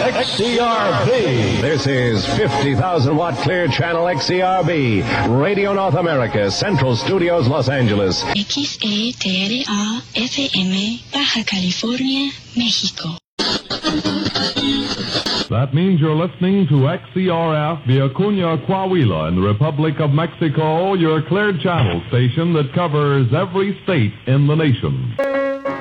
XCRB. This is 50,000 watt clear channel XCRB. Radio North America, Central Studios, Los Angeles. XETRA FM, Baja California, México. That means you're listening to XCRF Vicuña Coahuila in the Republic of Mexico, your cleared channel station that covers every state in the nation.